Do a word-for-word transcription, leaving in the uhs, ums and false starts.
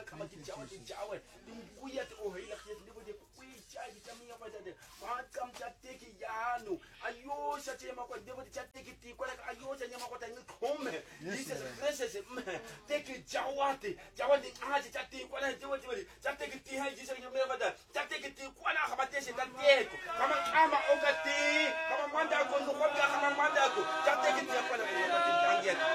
kama kijawa kijawa dimbuya to hila khiyat libo de kwi chai bitami apa de ma kam chatte ki yanu ayo chatte ma ko debo chatte ki ti ko ayo chatte ma ko ta ni khome this is this is te ki jawati jawati aji chatte ko na debo debo chatte ki ti hai ji sa